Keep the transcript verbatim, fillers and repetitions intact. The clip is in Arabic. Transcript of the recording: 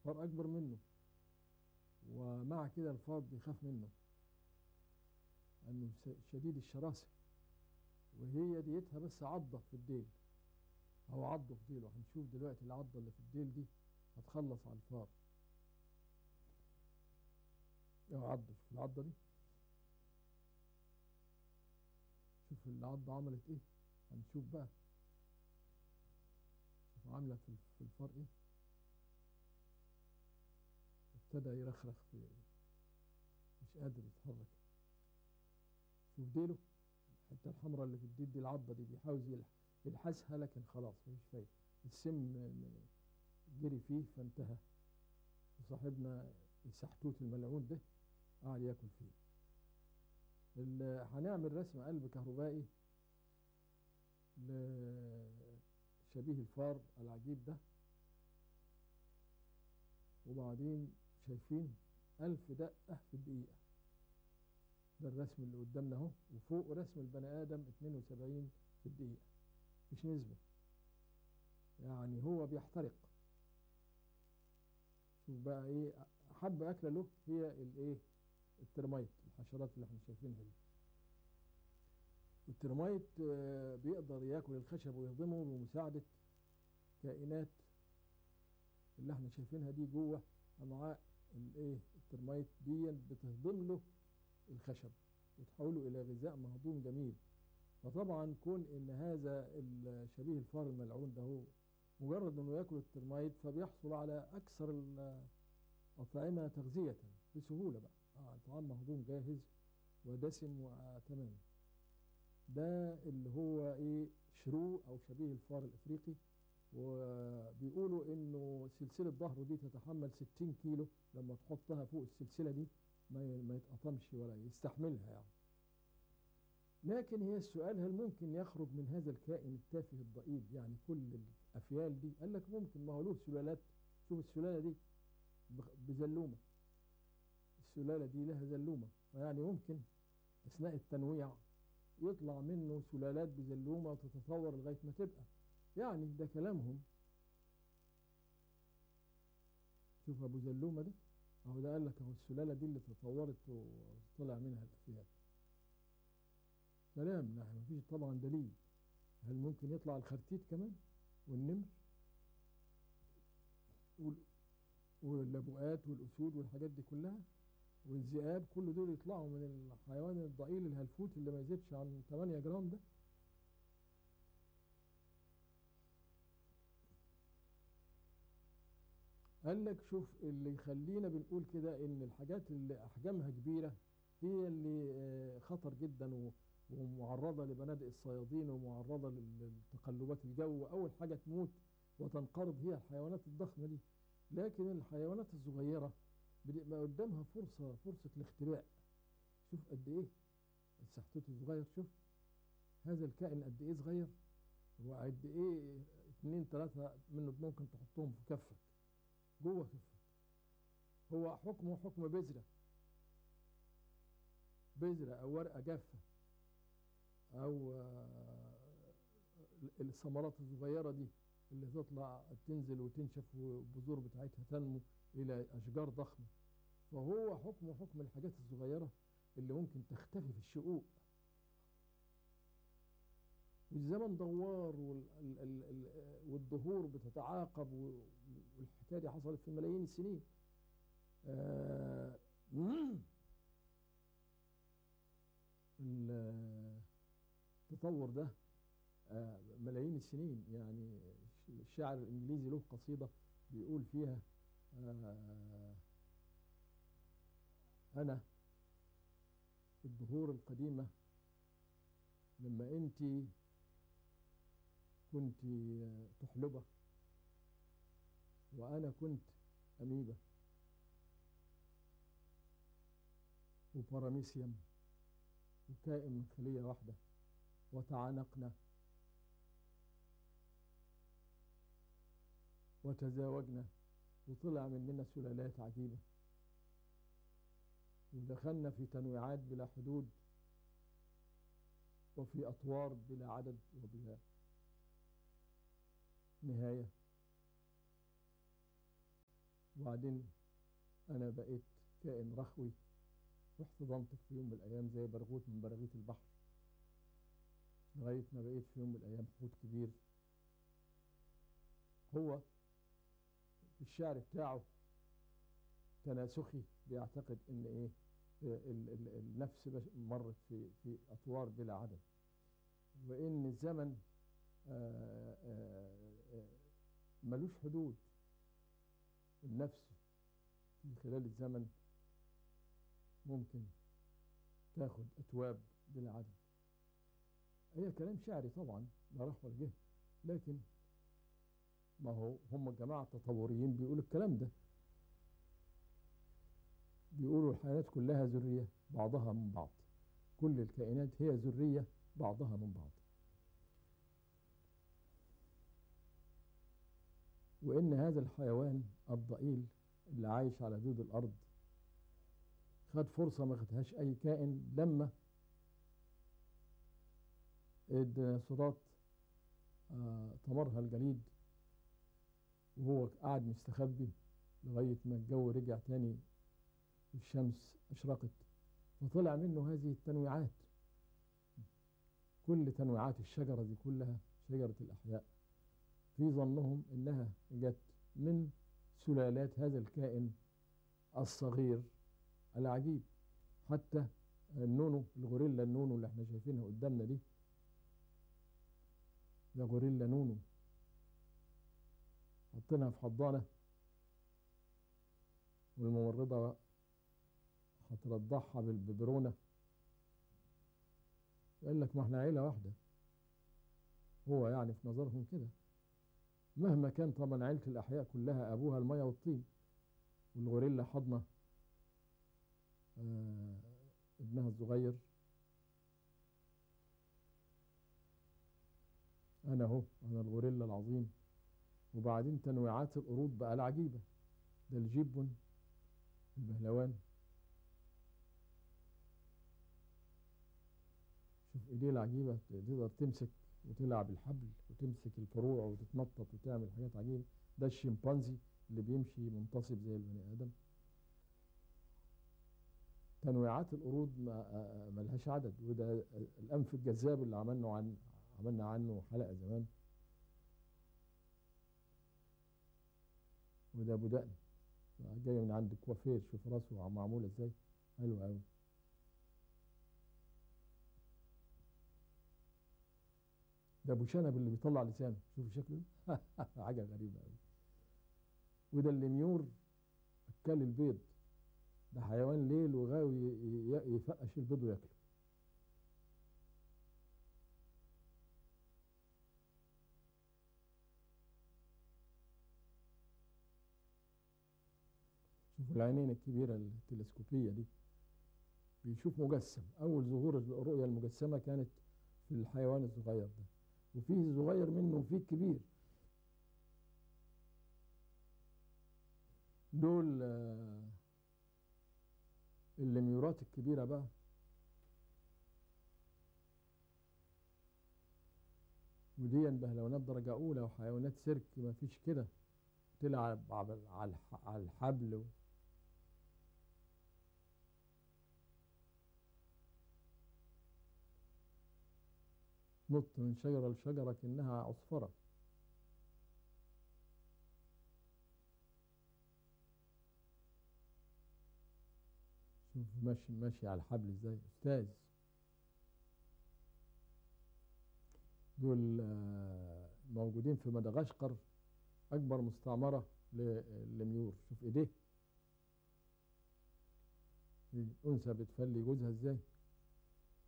فار أكبر منه، ومع كده الفار بيخاف منه أنه شديد الشراسة، وهي ديتها بس عضة في الديل أو عضه في ديله. هنشوف دلوقتي العضة اللي في الديل دي هتخلص على الفار. أو عضه، شوف العضة دي، شوف العضة عملت إيه. هنشوف بقى، شوف عاملة في في الفار إيه. ابتدى يرخرخ في، مش قادر يتحرك. شوف ديله، الحتة الحمراء اللي في الديل دي العضة دي بيحاول يلحسها لكن خلاص مفيش فايدة، السم جري فيه فانتهى. وصاحبنا السحتوت الملعون ده قاعد ياكل فيه. هنعمل رسم قلب كهربائي لشبيه الفار العجيب ده. وبعدين شايفين ألف دقة في الدقيقة، ده الرسم اللي قدامنا اهو، وفوق رسم البني آدم اتنين وسبعين في الدقيقة، مش نسبة يعني، هو بيحترق. شوف بقى ايه، حب أكلة له هي الايه، الترميت، الحشرات اللي احنا شايفينها دي. والترميت بيقدر ياكل الخشب ويهضمه بمساعدة كائنات اللي احنا شايفينها دي جوه امعاء الايه، الترميت دي بتهضم له الخشب وتحوله الى غذاء مهضوم جميل. فطبعا كون ان هذا الشبيه الفار الملعون ده هو مجرد انه ياكل الترميت فبيحصل على اكثر الاطعمه تغذيه بسهوله بقى، اه طعام مهضوم جاهز ودسم وتمام. ده اللي هو ايه، شرو او شبيه الفار الافريقي. وبيقولوا انه سلسله ظهره دي تتحمل ستين كيلو، لما تحطها فوق السلسله دي ما ما يتقطمش ولا يستحملها يعني. لكن هي السؤال، هل ممكن يخرج من هذا الكائن التافه الضئيل يعني كل الافيال دي؟ قال لك ممكن، ما هو له سلالات. شوف السلاله دي بزلومه، السلاله دي لها زلومه، فيعني ممكن اثناء التنويع يطلع منه سلالات بزلومه وتتطور لغايه ما تبقى، يعني ده كلامهم. شوف ابو زلومه ده اهو، ده قال لك اهو السلاله دي اللي تطورت وطلع منها الافيال. كلام، نحن مفيش طبعا دليل. هل ممكن يطلع الخرتيت كمان والنمر واللبؤات والاسود والحاجات دي كلها والذئاب، كل دول يطلعوا من الحيوان الضئيل الهلفوت اللي ما يزيدش عن ثمانية جرام ده؟ قال لك شوف اللي يخلينا بنقول كده ان الحاجات اللي احجامها كبيره هي اللي خطر جدا ومعرضه لبنادق الصيادين ومعرضه لتقلبات الجو. اول حاجه تموت وتنقرض هي الحيوانات الضخمه دي، لكن الحيوانات الصغيره بيبقى قدامها فرصه فرصه الاختباء. شوف قد ايه السحتوت الصغير، شوف هذا الكائن قد ايه صغير، وقد ايه اتنين تلاته منه ممكن تحطهم في كفك جوه كفك. هو حكمه حكم بذرة، بذرة أو ورقة جافة أو الثمرات الصغيرة دي اللي تطلع تنزل وتنشف والبذور بتاعتها تنمو إلى أشجار ضخمة. فهو حكمه حكم الحاجات الصغيرة اللي ممكن تختفي في الشقوق. والزمن دوار والدهور بتتعاقب، والحكاية دي حصلت في ملايين السنين. آه التطور ده آه ملايين السنين يعني. الشاعر الإنجليزي له قصيدة بيقول فيها آه أنا في الدهور القديمة لما أنت كنت تحلبة وأنا كنت أميبة وباراميسيوم وكائن من خلية واحدة، وتعانقنا وتزاوجنا وطلع مننا سلالات عجيبة، ودخلنا في تنويعات بلا حدود وفي أطوار بلا عدد وبلا نهاية. وبعدين أنا بقيت كائن رخوي، رحت ضمتك في يوم من الأيام زي برغوت من براغيث البحر، لغاية ما بقيت في يوم من الأيام حوت كبير. هو في الشعر بتاعه تناسخي، بيعتقد إن إيه ال- ال- النفس مرت في في أطوار بلا عدد، وإن الزمن آه، آه، آه، ملوش حدود. النفس في خلال الزمن ممكن تاخد أتواب بلا عدد. هي كلام شعري طبعا، لا راح ولا جه، لكن ما هو هم الجماعة التطوريين بيقولوا الكلام ده، بيقولوا الحيوانات كلها ذرية بعضها من بعض، كل الكائنات هي ذرية بعضها من بعض، وإن هذا الحيوان الضئيل اللي عايش على دود الأرض خد فرصة ما خدهاش أي كائن لما الديناصورات آه طمرها الجليد، وهو قاعد مستخبي لغاية ما الجو رجع تاني والشمس أشرقت، فطلع منه هذه التنويعات. كل تنويعات الشجرة دي كلها شجرة الأحياء في ظنهم إنها جت من سلالات هذا الكائن الصغير العجيب. حتى النونو، الغوريلا النونو اللي احنا شايفينها قدامنا دي، ده غوريلا نونو، حطيناها في حضانة والممرضة هترضعها بالببرونة، قال لك ما احنا عيلة واحدة. هو يعني في نظرهم كده، مهما كان طبعا عيلة الأحياء كلها أبوها المية والطين، والغوريلا حضنة آه ابنها الصغير. أنا أهو، أنا الغوريلا العظيم. وبعدين تنويعات القرود بقى العجيبة، ده الجيبون البهلوان، شوف ايديه العجيبة، تقدر تمسك وتلعب الحبل وتمسك الفروع وتتنطط وتعمل حاجات عجيبة. ده الشمبانزي اللي بيمشي منتصب زي البني آدم. تنويعات القرود ما ملهاش عدد. وده الأنف الجذاب اللي عملنا عن عملنا عنه حلقة زمان. وده أبو دقن جاي من عند الكوافير، شوف راسه معمولة ازاي، حلو قوي. ده ابو شنب اللي بيطلع لسانه، شوف شكله حاجه غريبه قوي. وده الليميور اكل البيض، ده حيوان ليل وغاوي يفقش البيض وياكله. شوفوا العينين الكبيره التلسكوبيه دي، بيشوف مجسم. اول ظهور الرؤيه المجسمه كانت في الحيوان الصغير ده، وفيه صغير منه وفيه كبير. دول الليميورات الكبيرة بقى، ودي بهلوانات درجة أولى وحيوانات سيرك ما فيش كده، تلعب على الحبل. نط من شجرة لشجرة كأنها عصفرة. شوف ماشي ماشي على الحبل ازاي، أستاذ. دول موجودين في مدغشقر، أكبر مستعمرة للميور. شوف إيديه، الأنثى بتفلي جوزها ازاي،